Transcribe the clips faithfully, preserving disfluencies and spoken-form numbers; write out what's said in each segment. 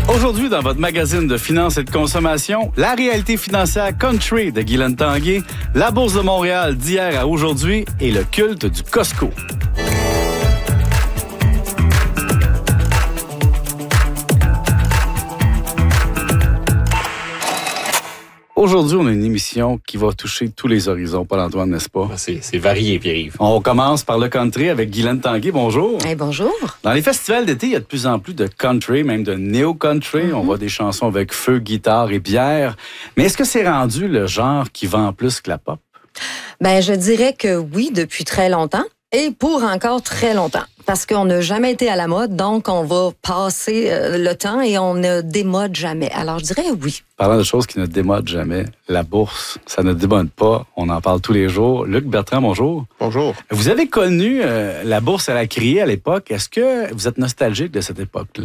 Aujourd'hui, dans votre magazine de finances et de consommation, la réalité financière country de Guylaine Tanguay, la Bourse de Montréal d'hier à aujourd'hui et le culte du Costco. Aujourd'hui, on a une émission qui va toucher tous les horizons, Paul-Antoine, n'est-ce pas? C'est, c'est varié, Pierre-Yves. On commence par le country avec Guylaine Tanguay. Bonjour. Hey, bonjour. Dans les festivals d'été, il y a de plus en plus de country, même de néo-country. Mm-hmm. On voit des chansons avec feu, guitare et bière. Mais est-ce que c'est rendu le genre qui vend plus que la pop? Ben, je dirais que oui, depuis très longtemps. Et pour encore très longtemps. Parce qu'on n'a jamais été à la mode, donc on va passer euh, le temps et on ne démode jamais. Alors, je dirais oui. Parlant de choses qui ne démodent jamais, la bourse, ça ne démode pas. On en parle tous les jours. Luc Bertrand, bonjour. Bonjour. Vous avez connu euh, la bourse à la criée à l'époque. Est-ce que vous êtes nostalgique de cette époque-là?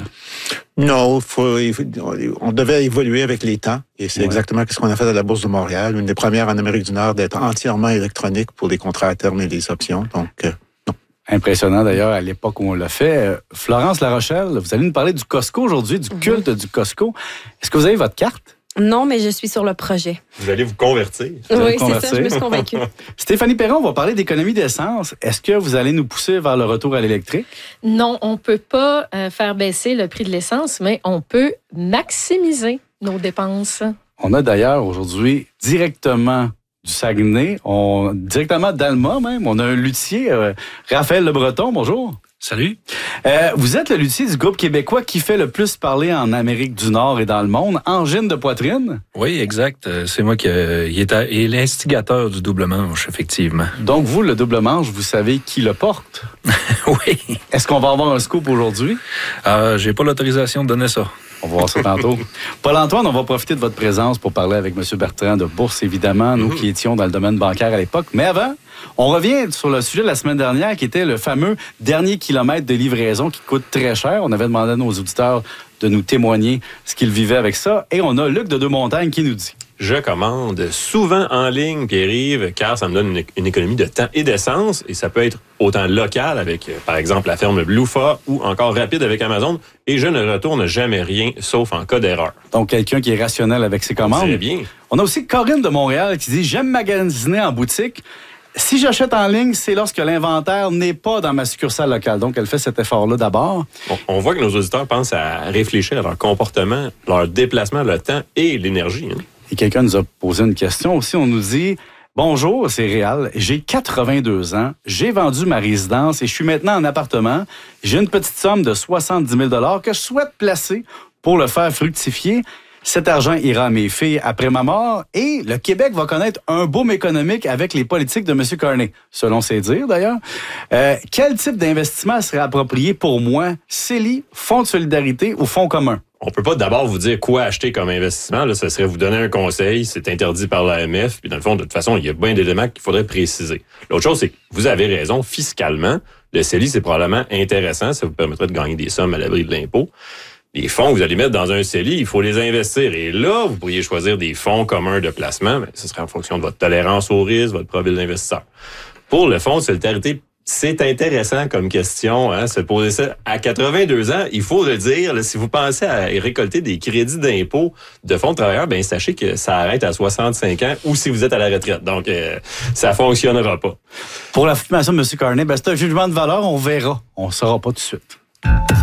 Non, faut, on devait évoluer avec les temps. Et c'est ouais. exactement ce qu'on a fait à la Bourse de Montréal. Une des premières en Amérique du Nord d'être entièrement électronique pour les contrats à terme et les options. Donc, euh, non. Impressionnant d'ailleurs à l'époque où on l'a fait. Euh, Florence Larochelle, vous allez nous parler du Costco aujourd'hui, du culte mm-hmm. du Costco. Est-ce que vous avez votre carte? Non, mais je suis sur le projet. Vous allez vous convertir. Vous oui, c'est ça, je me suis convaincue. Stéphanie Perron, on va parler d'économie d'essence. Est-ce que vous allez nous pousser vers le retour à l'électrique? Non, on ne peut pas euh, faire baisser le prix de l'essence, mais on peut maximiser nos dépenses. On a d'ailleurs aujourd'hui directement du Saguenay, on, directement d'Alma même, on a un luthier, euh, Raphaël Le Breton, bonjour. Salut. Euh, vous êtes le luthier du groupe québécois qui fait le plus parler en Amérique du Nord et dans le monde, Angine de poitrine. Oui, exact. C'est moi qui euh, il est, à, est l'instigateur du double manche, effectivement. Donc vous, le double manche, vous savez qui le porte? Oui. Est-ce qu'on va avoir un scoop aujourd'hui? Euh, j'ai pas l'autorisation de donner ça. On va voir ça tantôt. Paul-Antoine, on va profiter de votre présence pour parler avec M. Bertrand de Bourse, évidemment, nous mmh. qui étions dans le domaine bancaire à l'époque. Mais avant, on revient sur le sujet de la semaine dernière qui était le fameux dernier kilomètre de livraison qui coûte très cher. On avait demandé à nos auditeurs de nous témoigner ce qu'ils vivaient avec ça. Et on a Luc de Deux-Montagnes qui nous dit. Je commande souvent en ligne, Pierre-Yves, car ça me donne une, une économie de temps et d'essence. Et ça peut être autant local avec, par exemple, la ferme Blufa ou encore rapide avec Amazon. Et je ne retourne jamais rien, sauf en cas d'erreur. Donc, quelqu'un qui est rationnel avec ses commandes. Très bien. On a aussi Corinne de Montréal qui dit « J'aime magasiner en boutique. Si j'achète en ligne, c'est lorsque l'inventaire n'est pas dans ma succursale locale. » Donc, elle fait cet effort-là d'abord. On, on voit que nos auditeurs pensent à réfléchir à leur comportement, leur déplacement, le temps et l'énergie. Hein. Et quelqu'un nous a posé une question aussi. On nous dit « Bonjour, c'est Réal. J'ai quatre-vingt-deux ans. J'ai vendu ma résidence et je suis maintenant en appartement. J'ai une petite somme de soixante-dix mille dollars que je souhaite placer pour le faire fructifier. Cet argent ira à mes filles après ma mort et le Québec va connaître un boom économique avec les politiques de M. Carney, selon ses dires d'ailleurs. Euh, quel type d'investissement serait approprié pour moi? C E L I, Fonds de solidarité ou Fonds commun? On peut pas d'abord vous dire quoi acheter comme investissement. Là, ça serait vous donner un conseil. C'est interdit par l'A M F. Puis dans le fond, de toute façon, il y a bien d'éléments qu'il faudrait préciser. L'autre chose, c'est que vous avez raison. Fiscalement, le C E L I, c'est probablement intéressant. Ça vous permettrait de gagner des sommes à l'abri de l'impôt. Les fonds que vous allez mettre dans un C E L I, il faut les investir. Et là, vous pourriez choisir des fonds communs de placement. Mais ce serait en fonction de votre tolérance au risque, votre profil d'investisseur. Pour le fonds de solidarité, c'est intéressant comme question, hein, se poser ça. À quatre-vingt-deux ans, il faut le dire, là, si vous pensez à récolter des crédits d'impôt de fonds de travailleurs, ben sachez que ça arrête à soixante-cinq ans ou si vous êtes à la retraite. Donc, euh, ça fonctionnera pas. Pour la formation de M. Carney, ben, c'est un jugement de valeur, on verra. On ne saura pas tout de suite.